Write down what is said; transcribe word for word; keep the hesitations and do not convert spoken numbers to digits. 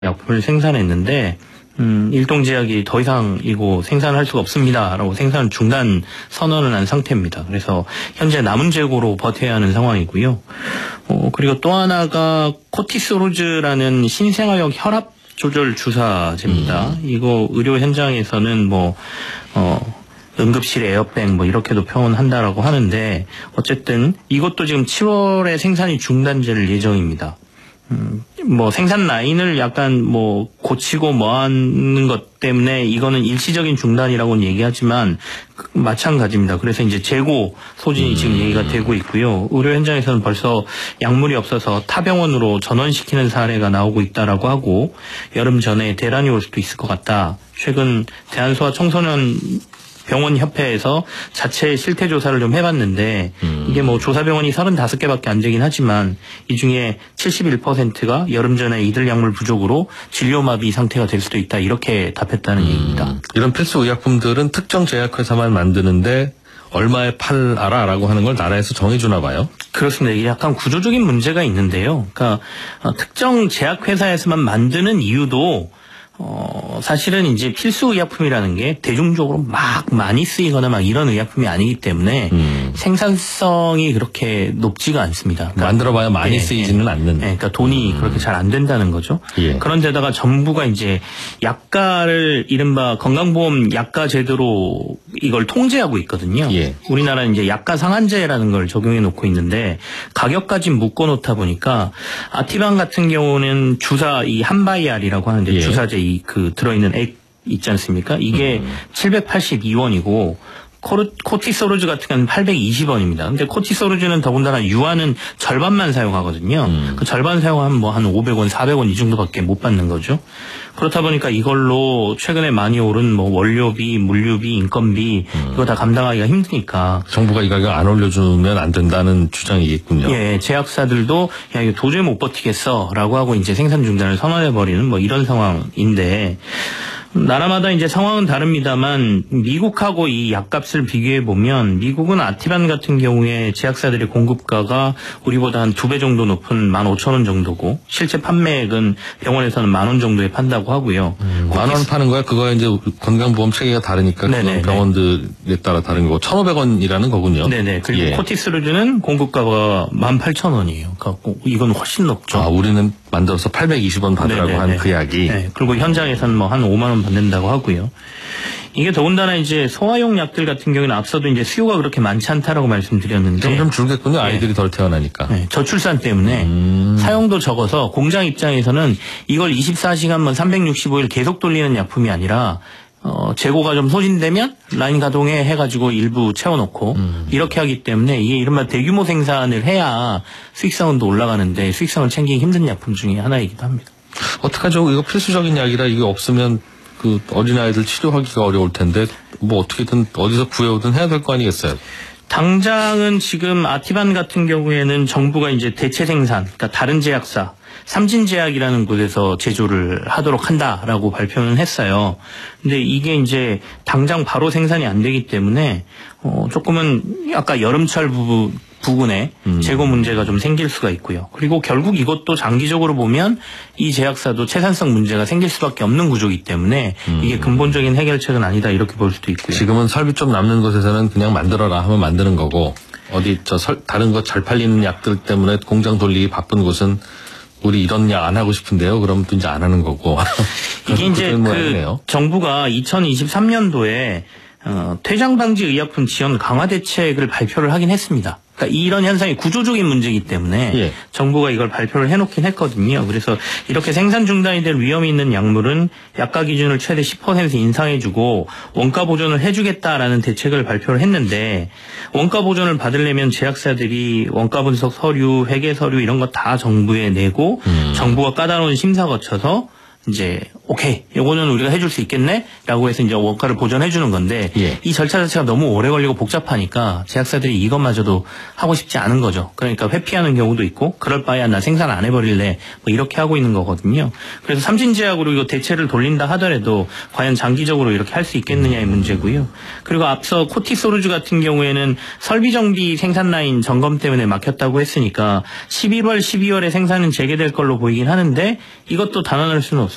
약품을 생산했는데 음, 일동제약이 더 이상 이거 생산할 수가 없습니다라고 생산 중단 선언을 한 상태입니다. 그래서 현재 남은 재고로 버텨야 하는 상황이고요. 어, 그리고 또 하나가 코티소로즈라는 신생아용 혈압 조절 주사제입니다. 음. 이거 의료 현장에서는 뭐 어, 응급실 에어백 뭐 이렇게도 표현한다라고 하는데 어쨌든 이것도 지금 칠월에 생산이 중단될 예정입니다. 음, 뭐 생산 라인을 약간 뭐 고치고 뭐 하는 것 때문에 이거는 일시적인 중단이라고는 얘기하지만 마찬가지입니다. 그래서 이제 재고 소진이 지금 얘기가 되고 있고요. 의료 현장에서는 벌써 약물이 없어서 타 병원으로 전원시키는 사례가 나오고 있다라고 하고 여름 전에 대란이 올 수도 있을 것 같다. 최근 대한소아청소년 병원 협회에서 자체 실태 조사를 좀 해봤는데 음. 이게 뭐 조사 병원이 서른다섯 개밖에 안 되긴 하지만 이 중에 칠십일 퍼센트가 여름 전에 이들 약물 부족으로 진료마비 상태가 될 수도 있다 이렇게 답했다는 음. 얘기입니다. 이런 필수 의약품들은 특정 제약회사만 만드는데 얼마에 팔아라라고 하는 걸 나라에서 정해주나 봐요. 그렇습니다. 이게 약간 구조적인 문제가 있는데요. 그러니까 특정 제약회사에서만 만드는 이유도 어, 사실은 이제 필수 의약품이라는 게 대중적으로 막 많이 쓰이거나 막 이런 의약품이 아니기 때문에 음. 생산성이 그렇게 높지가 않습니다. 그러니까 만들어봐야 많이 예, 쓰이지는 예, 않는. 예, 그러니까 돈이 음. 그렇게 잘 안 된다는 거죠. 예. 그런데다가 정부가 이제 약가를 이른바 건강보험 약가 제도로 이걸 통제하고 있거든요. 예. 우리나라는 이제 약가 상한제라는 걸 적용해 놓고 있는데 가격까지 묶어 놓다 보니까 아티반 같은 경우는 주사 이 한바이알이라고 하는데 예. 주사제 이 그 들어있는 액 있지 않습니까? 이게 음. 칠백팔십이 원이고 코르, 코티소로즈 같은 경우는 팔백이십 원입니다. 근데 코티소로즈는 더군다나 유아는 절반만 사용하거든요. 음. 그 절반 사용하면 뭐 한 오백 원, 사백 원 이 정도밖에 못 받는 거죠. 그렇다 보니까 이걸로 최근에 많이 오른 뭐 원료비, 물류비, 인건비 음. 이거 다 감당하기가 힘드니까 정부가 이 가격 안 올려주면 안 된다는 주장이겠군요. 예, 제약사들도 야 이거 도저히 못 버티겠어라고 하고 이제 생산 중단을 선언해버리는 뭐 이런 상황인데. 나라마다 이제 상황은 다릅니다만 미국하고 이 약값을 비교해 보면 미국은 아티반 같은 경우에 제약사들의 공급가가 우리보다 한 두 배 정도 높은 만 오천 원 정도고 실제 판매액은 병원에서는 만 원 정도에 판다고 하고요. 음, 만 원 파는 거야? 그거야 이제 건강보험 체계가 다르니까 그건 병원들에 따라 다른 거고 천오백 원이라는 거군요. 네네. 그리고 예. 코티스로즈는 공급가가 만 팔천 원이에요. 그러니까 이건 훨씬 높죠. 아, 우리는 만들어서 팔백이십 원 받으라고 한 그 약이. 네. 그리고 현장에서는 뭐 한 오만 원 받는다고 하고요. 이게 더군다나 이제 소아용 약들 같은 경우는 앞서도 이제 수요가 그렇게 많지 않다라고 말씀드렸는데 점점 줄겠군요. 아이들이 네. 덜 태어나니까. 네. 저출산 때문에 음. 사용도 적어서 공장 입장에서는 이걸 이십사 시간만 삼백육십오 일 계속 돌리는 약품이 아니라 어, 재고가 좀 소진되면 라인 가동해 해가지고 일부 채워놓고 음. 이렇게 하기 때문에 이게 이른바 대규모 생산을 해야 수익성은 또 올라가는데 수익성을 챙기기 힘든 약품 중에 하나이기도 합니다. 어떡하죠? 이거 필수적인 약이라 이게 없으면 그 어린아이들 치료하기가 어려울 텐데 뭐 어떻게든 어디서 구해오든 해야 될 거 아니겠어요? 당장은 지금 아티반 같은 경우에는 정부가 이제 대체 생산, 그러니까 다른 제약사, 삼진제약이라는 곳에서 제조를 하도록 한다라고 발표는 했어요. 근데 이게 이제 당장 바로 생산이 안 되기 때문에 어 조금은 아까 여름철 부분 부근에 음. 재고 문제가 좀 생길 수가 있고요. 그리고 결국 이것도 장기적으로 보면 이 제약사도 채산성 문제가 생길 수밖에 없는 구조이기 때문에 음. 이게 근본적인 해결책은 아니다 이렇게 볼 수도 있고요. 지금은 설비 좀 남는 곳에서는 그냥 만들어라 하면 만드는 거고 어디 저 설, 다른 거 잘 팔리는 약들 때문에 공장 돌리기 바쁜 곳은 우리 이런 약 안 하고 싶은데요. 그럼 또 이제 안 하는 거고. 이게 이제 그 정부가 이천이십삼 년도에 어, 퇴장 방지 의약품 지원 강화 대책을 발표를 하긴 했습니다. 그러니까 이런 현상이 구조적인 문제이기 때문에 예. 정부가 이걸 발표를 해놓긴 했거든요. 그래서 이렇게 생산 중단이 될 위험이 있는 약물은 약가 기준을 최대 십 퍼센트 인상해주고 원가 보존을 해주겠다라는 대책을 발표를 했는데 원가 보존을 받으려면 제약사들이 원가 분석 서류, 회계 서류 이런 거 다 정부에 내고 음. 정부가 까다로운 심사 거쳐서 이제 오케이 요거는 우리가 해줄 수 있겠네 라고 해서 이제 원가를 보전해 주는 건데 예. 이 절차 자체가 너무 오래 걸리고 복잡하니까 제약사들이 이것마저도 하고 싶지 않은 거죠. 그러니까 회피하는 경우도 있고 그럴 바에야 나 생산 안 해버릴래 뭐 이렇게 하고 있는 거거든요. 그래서 삼진제약으로 이거 대체를 돌린다 하더라도 과연 장기적으로 이렇게 할 수 있겠느냐의 문제고요. 그리고 앞서 코티소르즈 같은 경우에는 설비정비 생산 라인 점검 때문에 막혔다고 했으니까 십일월, 십이월에 생산은 재개될 걸로 보이긴 하는데 이것도 단언할 수는 없습니다.